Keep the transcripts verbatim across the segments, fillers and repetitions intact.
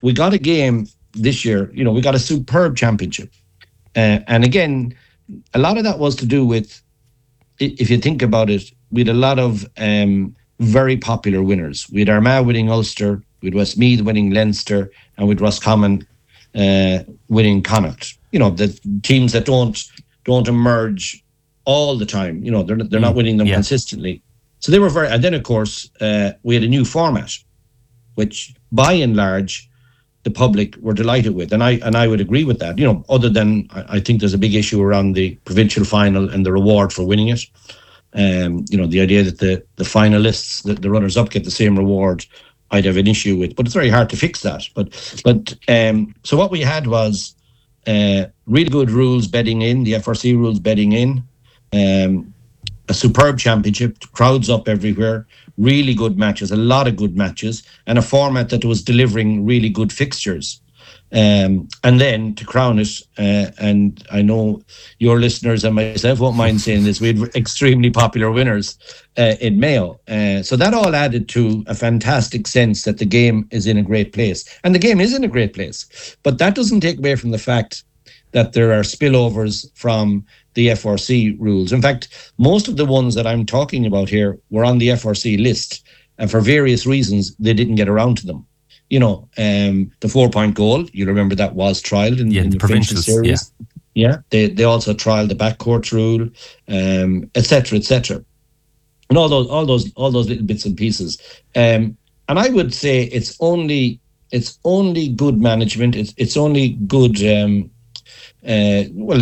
we got a game this year. You know, we got a superb championship, uh, and again, a lot of that was to do with, if you think about it, we had a lot of um, very popular winners. We had Armagh winning Ulster, we had Westmeath winning Leinster, and we had Roscommon uh, winning Connacht. You know, the teams that don't don't emerge all the time. You know, they're they're mm, not winning them yeah. consistently. So they were very. And then, of course, uh, we had a new format, which by and large, the public were delighted with, and I and I would agree with that. You know, other than I, I think there's a big issue around the provincial final and the reward for winning it. Um, you know, the idea that the the finalists, the, the runners up, get the same reward, I'd have an issue with. But it's very hard to fix that. But but um, so what we had was uh, really good rules bedding in, the F R C rules bedding in, um, a superb championship, crowds up everywhere. Really good matches, a lot of good matches, and a format that was delivering really good fixtures. Um, and then to crown it, uh, and I know your listeners and myself won't mind saying this, we had extremely popular winners uh, in Mayo. Uh, so that all added to a fantastic sense that the game is in a great place. And the game is in a great place. But that doesn't take away from the fact that there are spillovers from the F R C rules. In fact, most of the ones that I'm talking about here were on the F R C list, and for various reasons, they didn't get around to them. You know, um, the four-point goal, you remember that was trialled in, yeah, in the, the provincial series. Yeah. yeah, they they also trialled the backcourt rule, um, et cetera, et cetera, and all those all those all those little bits and pieces. Um, and I would say it's only it's only good management. It's it's only good. Um, uh, well.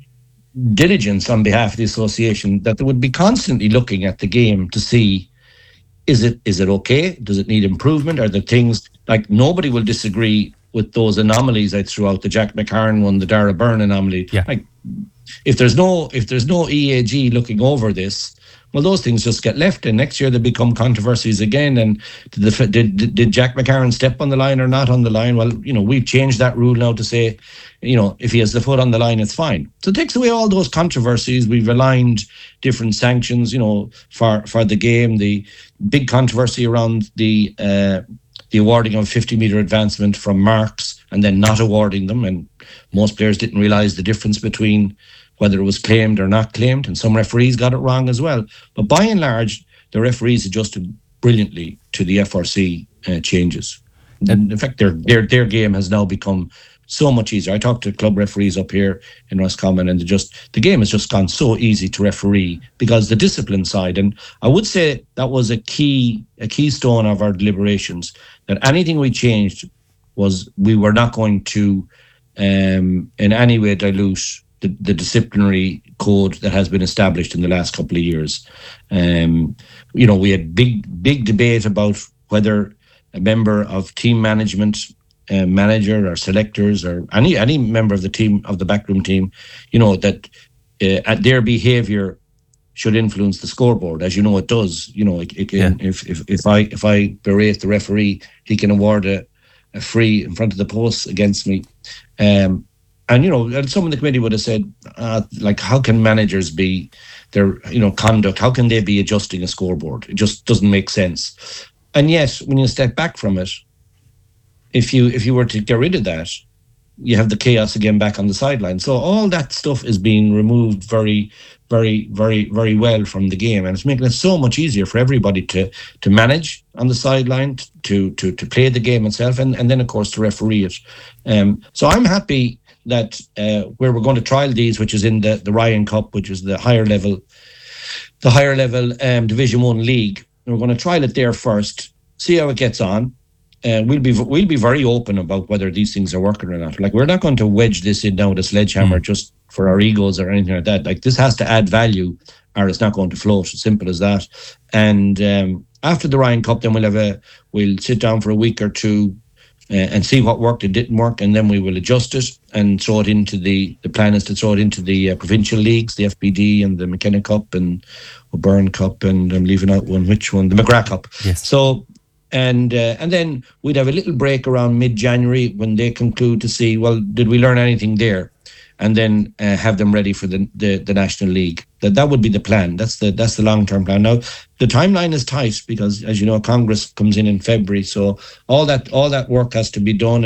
diligence on behalf of the association, that they would be constantly looking at the game to see, is it is it okay? Does it need improvement? Are there things, like, nobody will disagree with those anomalies I threw out, the Jack McCarron one, the Dara Byrne anomaly. Yeah. Like, if there's no if there's no E A G looking over this, well, those things just get left, and next year they become controversies again. And did, the, did did Jack McCarron step on the line or not on the line? Well, you know, we've changed that rule now to say, you know, if he has the foot on the line, it's fine. So it takes away all those controversies. We've aligned different sanctions, you know, for, for the game. The big controversy around the uh, the awarding of fifty metre advancement from marks and then not awarding them. And most players didn't realise the difference between whether it was claimed or not claimed. And some referees got it wrong as well. But by and large, the referees adjusted brilliantly to the F R C uh, changes. And in fact, their, their their game has now become so much easier. I talked to club referees up here in Roscommon, and just the game has just gone so easy to referee because the discipline side. And I would say that was a key, a keystone of our deliberations, that anything we changed was we were not going to um, in any way dilute the, the disciplinary code that has been established in the last couple of years. Um, you know, we had big, big debate about whether a member of team management, uh, manager or selectors or any any member of the team, of the backroom team, you know, that uh, at their behaviour should influence the scoreboard. As you know, it does. You know, it, it can, yeah. if, if if I if I berate the referee, he can award a, a free in front of the post against me. Um, and you know, and some of the committee would have said, uh, like, how can managers be their, you know, conduct? How can they be adjusting a scoreboard? It just doesn't make sense. And yet, when you step back from it, if you if you were to get rid of that, you have the chaos again back on the sideline. So all that stuff is being removed very, very, very, very well from the game, and it's making it so much easier for everybody to to manage on the sideline, to to to play the game itself, and, and then of course to referee it. Um, so I'm happy that uh, where we're going to trial these, which is in the, the Ryan Cup, which is the higher level, the higher level um, Division One league. And we're going to trial it there first, see how it gets on. And uh, we'll be we'll be very open about whether these things are working or not. Like, we're not going to wedge this in now with a sledgehammer mm. just for our egos or anything like that. Like, this has to add value, or it's not going to float. As simple as that. And um, after the Ryan Cup, then we'll have a we'll sit down for a week or two uh, and see what worked and didn't work, and then we will adjust it and throw it into the the plan is to throw it into the uh, provincial leagues, the F P D and the McKenna Cup and O'Byrne Cup, and I'm leaving out one. Which one? The McGrath Cup. Yes. So. And uh, and then we'd have a little break around mid-January when they conclude to see, well, did we learn anything there? And then uh, have them ready for the, the the National League. That that would be the plan. That's the that's the long-term plan. Now, the timeline is tight because, as you know, Congress comes in in February, so all that all that work has to be done.